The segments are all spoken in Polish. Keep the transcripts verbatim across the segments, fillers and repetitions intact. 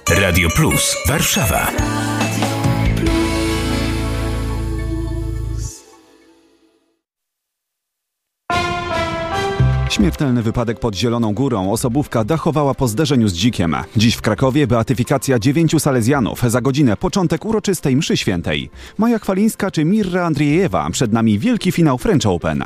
Radio Plus Warszawa. Śmiertelny wypadek pod Zieloną Górą. Osobówka dachowała po zderzeniu z dzikiem. Dziś w Krakowie beatyfikacja dziewięciu salezjanów. Za godzinę początek uroczystej mszy świętej. Maja Chwalińska czy Mirra Andriejewa. Przed nami wielki finał French Open.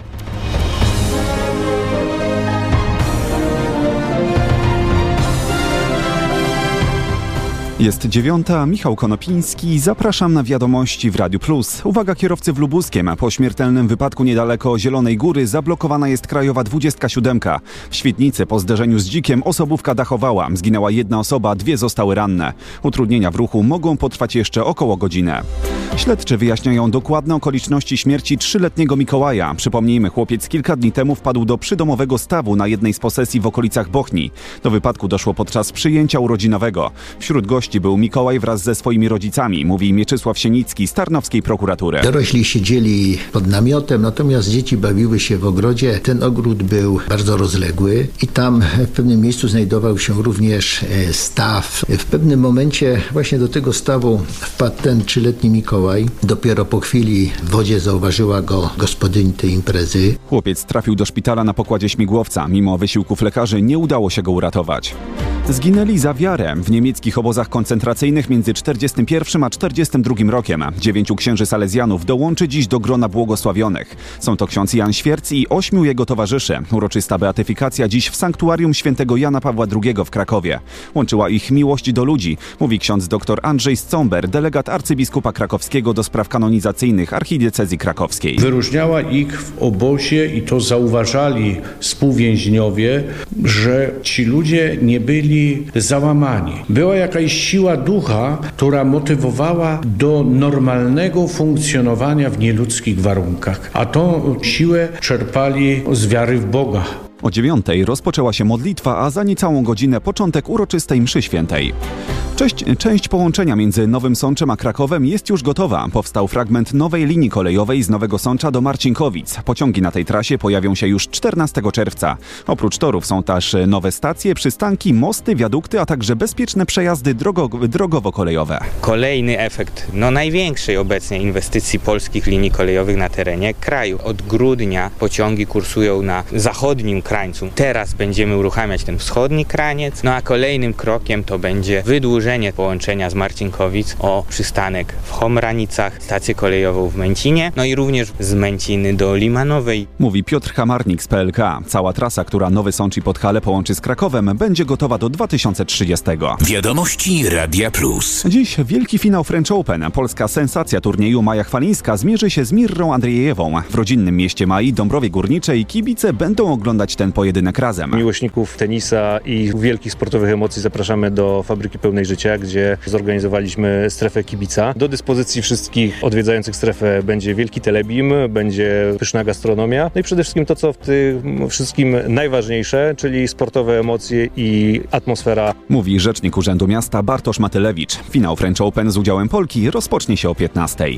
Jest dziewiąta, Michał Konopiński. Zapraszam na wiadomości w Radiu Plus. Uwaga kierowcy w Lubuskiem. Po śmiertelnym wypadku niedaleko Zielonej Góry zablokowana jest krajowa dwudziestka siódemka. W Świdnicy po zderzeniu z dzikiem osobówka dachowała. Zginęła jedna osoba, dwie zostały ranne. Utrudnienia w ruchu mogą potrwać jeszcze około godzinę. Śledczy wyjaśniają dokładne okoliczności śmierci trzyletniego Mikołaja. Przypomnijmy, chłopiec kilka dni temu wpadł do przydomowego stawu na jednej z posesji w okolicach Bochni. Do wypadku doszło podczas przyjęcia urodzinowego. Wśród gości był Mikołaj wraz ze swoimi rodzicami, mówi Mieczysław Sienicki z Tarnowskiej Prokuratury. Dorośli siedzieli pod namiotem, natomiast dzieci bawiły się w ogrodzie. Ten ogród był bardzo rozległy i tam w pewnym miejscu znajdował się również staw. W pewnym momencie właśnie do tego stawu wpadł ten trzyletni Mikołaj. Dopiero po chwili w wodzie zauważyła go gospodyni tej imprezy. Chłopiec trafił do szpitala na pokładzie śmigłowca. Mimo wysiłków lekarzy nie udało się go uratować. Zginęli za wiarę w niemieckich obozach koncentracyjnych między czterdziestym pierwszym a czterdziestym drugim rokiem. Dziewięciu księży salezjanów dołączy dziś do grona błogosławionych. Są to ksiądz Jan Świerc i ośmiu jego towarzyszy. Uroczysta beatyfikacja dziś w sanktuarium świętego Jana Pawła drugiego w Krakowie. Łączyła ich miłość do ludzi, mówi ksiądz dr Andrzej Scomber, delegat arcybiskupa krakowskiego do spraw kanonizacyjnych archidiecezji krakowskiej. Wyróżniała ich w obozie i to zauważali współwięźniowie, że ci ludzie nie byli załamani. Była jakaś siła ducha, która motywowała do normalnego funkcjonowania w nieludzkich warunkach, a tą siłę czerpali z wiary w Boga. O dziewiątej rozpoczęła się modlitwa, a za niecałą godzinę początek uroczystej mszy świętej. Część, część połączenia między Nowym Sączem a Krakowem jest już gotowa. Powstał fragment nowej linii kolejowej z Nowego Sącza do Marcinkowic. Pociągi na tej trasie pojawią się już czternastego czerwca. Oprócz torów są też nowe stacje, przystanki, mosty, wiadukty, a także bezpieczne przejazdy drogo, drogowo-kolejowe. Kolejny efekt no największej obecnie inwestycji polskich linii kolejowych na terenie kraju. Od grudnia pociągi kursują na zachodnim krańcu. Teraz będziemy uruchamiać ten wschodni kraniec, no a kolejnym krokiem to będzie wydłużenie połączenia z Marcinkowic o przystanek w Chomranicach, stację kolejową w Męcinie, no i również z Męciny do Limanowej. Mówi Piotr Hamarnik z P L K. Cała trasa, która Nowy Sącz i Podhale połączy z Krakowem, będzie gotowa do dwa tysiące trzydziestego. Wiadomości Radia Plus. Dziś wielki finał French Open. Polska sensacja turnieju Maja Chwalińska zmierzy się z Mirrą Andriejewą. W rodzinnym mieście Mai, Dąbrowie Górniczej, kibice będą oglądać ten pojedynek razem. Miłośników tenisa i wielkich sportowych emocji zapraszamy do Fabryki Pełnej Życia, gdzie zorganizowaliśmy strefę kibica. Do dyspozycji wszystkich odwiedzających strefę będzie wielki telebim, będzie pyszna gastronomia, no i przede wszystkim to, co w tym wszystkim najważniejsze, czyli sportowe emocje i atmosfera. Mówi rzecznik Urzędu Miasta Bartosz Matylewicz. Finał French Open z udziałem Polki rozpocznie się o piętnastej.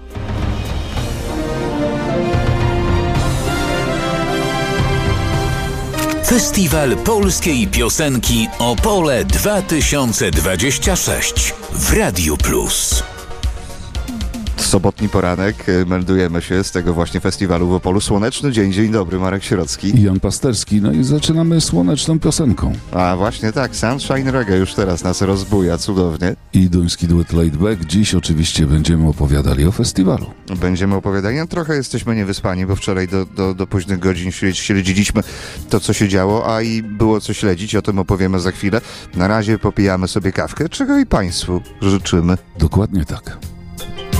Festiwal Polskiej Piosenki Opole dwa tysiące dwadzieścia sześć w Radiu Plus. Sobotni poranek, meldujemy się z tego właśnie festiwalu w Opolu. Słoneczny dzień, dzień dobry, Marek Sierocki. I Jan Pasterski, no i zaczynamy słoneczną piosenką. A właśnie tak, Sunshine Reggae już teraz nas rozbuja, cudownie. I duński duet Laid Back. Dziś oczywiście będziemy opowiadali o festiwalu. Będziemy opowiadali, no trochę jesteśmy niewyspani, bo wczoraj do, do, do późnych godzin śledziliśmy to, co się działo, a i było co śledzić, o tym opowiemy za chwilę. Na razie popijamy sobie kawkę, czego i Państwu życzymy. Dokładnie tak.